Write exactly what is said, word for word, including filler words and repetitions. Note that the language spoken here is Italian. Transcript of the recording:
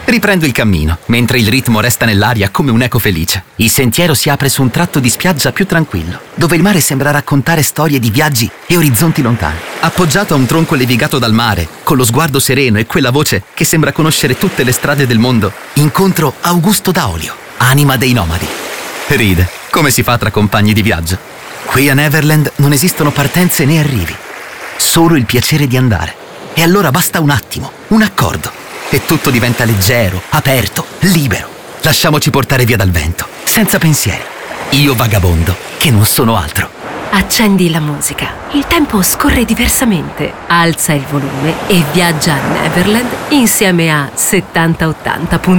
Riprendo il cammino, mentre il ritmo resta nell'aria come un'eco felice. Il sentiero si apre su un tratto di spiaggia più tranquillo, dove il mare sembra raccontare storie di viaggi e orizzonti lontani. Appoggiato a un tronco levigato dal mare, con lo sguardo sereno e quella voce che sembra conoscere tutte le strade del mondo, incontro Augusto Daolio, anima dei nomadi. Ride, come si fa tra compagni di viaggio. Qui a Neverland non esistono partenze né arrivi, solo il piacere di andare. E allora basta un attimo, un accordo, e tutto diventa leggero, aperto, libero. Lasciamoci portare via dal vento, senza pensieri. Io vagabondo, che non sono altro. Accendi la musica. Il tempo scorre diversamente. Alza il volume e viaggia a Neverland insieme a settanta ottanta.